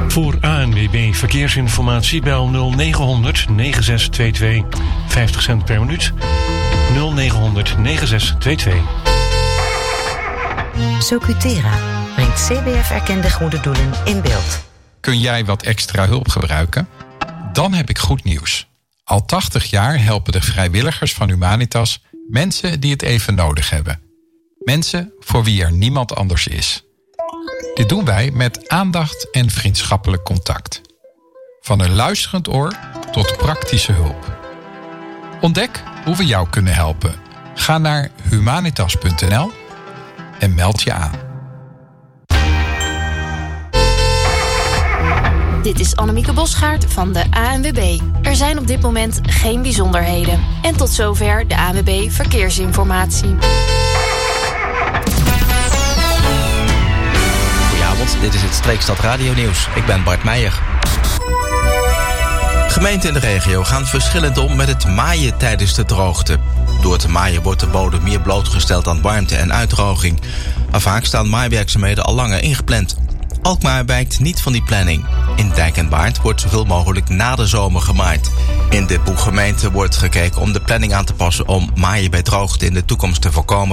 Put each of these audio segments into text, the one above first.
Voor ANWB Verkeersinformatie bel 0900 9622. 50 cent per minuut. 0900 9622. Socutera brengt CBF-erkende goede doelen in beeld. Kun jij wat extra hulp gebruiken? Dan heb ik goed nieuws. Al 80 jaar helpen de vrijwilligers van Humanitas mensen die het even nodig hebben. Mensen voor wie er niemand anders is. Dit doen wij met aandacht en vriendschappelijk contact. Van een luisterend oor tot praktische hulp. Ontdek hoe we jou kunnen helpen. Ga naar humanitas.nl en meld je aan. Dit is Annemieke Bosgaard van de ANWB. Er zijn op dit moment geen bijzonderheden. En tot zover de ANWB Verkeersinformatie. Goedenavond, dit is het Streekstad Radio Nieuws. Ik ben Bart Meijer. Gemeenten in de regio gaan verschillend om met het maaien tijdens de droogte. Door het maaien wordt de bodem meer blootgesteld aan warmte en uitdroging. Maar vaak staan maaiwerkzaamheden al langer ingepland. Alkmaar wijkt niet van die planning. In Dijk en Baart wordt zoveel mogelijk na de zomer gemaaid. In de Boeggemeente wordt gekeken om de planning aan te passen om maaien bij droogte in de toekomst te voorkomen.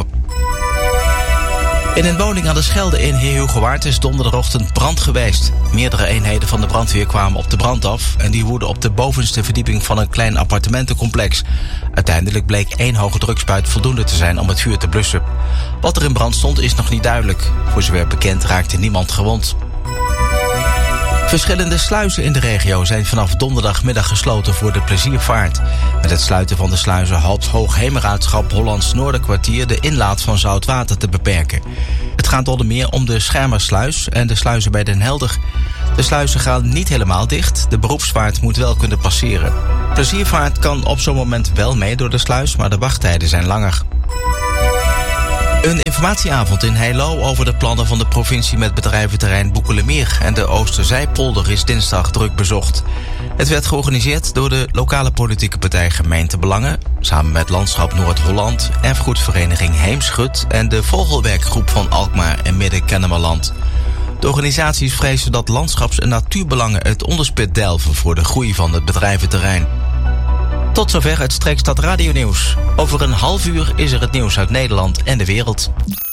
In een woning aan de Schelde in Heerhugowaard is donderdagochtend brand geweest. Meerdere eenheden van de brandweer kwamen op de brand af en die woedden op de bovenste verdieping van een klein appartementencomplex. Uiteindelijk bleek 1 hoge drukspuit voldoende te zijn om het vuur te blussen. Wat er in brand stond is nog niet duidelijk. Voor zover bekend raakte niemand gewond. Verschillende sluizen in de regio zijn vanaf donderdagmiddag gesloten voor de pleziervaart. Met het sluiten van de sluizen helpt Hoogheemraadschap Hollands Noorderkwartier de inlaat van zout water te beperken. Het gaat onder meer om de Schermersluis en de sluizen bij Den Helder. De sluizen gaan niet helemaal dicht, de beroepsvaart moet wel kunnen passeren. Pleziervaart kan op zo'n moment wel mee door de sluis, maar de wachttijden zijn langer. Een informatieavond in Heilo over de plannen van de provincie met bedrijventerrein Boekelemeer en de Oosterzijpolder is dinsdag druk bezocht. Het werd georganiseerd door de lokale politieke partij Gemeentebelangen, samen met Landschap Noord-Holland, Erfgoedvereniging Heemschut en de Vogelwerkgroep van Alkmaar en Midden-Kennemerland. De organisaties vrezen dat landschaps- en natuurbelangen het onderspit delven voor de groei van het bedrijventerrein. Tot zover het Streekstad Radio Nieuws. Over een half uur is er het nieuws uit Nederland en de wereld.